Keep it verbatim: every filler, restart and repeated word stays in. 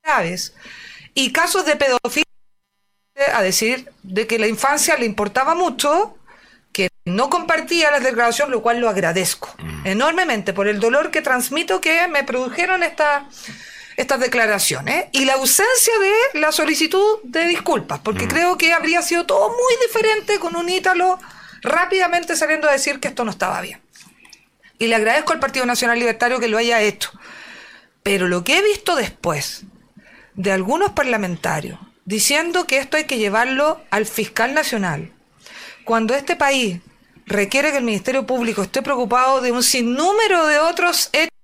graves y casos de pedofilia, a decir de que la infancia le importaba mucho, que no compartía las declaraciones, lo cual lo agradezco mm. enormemente por el dolor que transmito que me produjeron esta, estas declaraciones y la ausencia de la solicitud de disculpas, porque mm. creo que habría sido todo muy diferente con un Ítalo rápidamente saliendo a decir que esto no estaba bien. Y le agradezco al Partido Nacional Libertario que lo haya hecho. Pero lo que he visto después de algunos parlamentarios diciendo que esto hay que llevarlo al fiscal nacional, cuando este país requiere que el Ministerio Público esté preocupado de un sinnúmero de otros hechos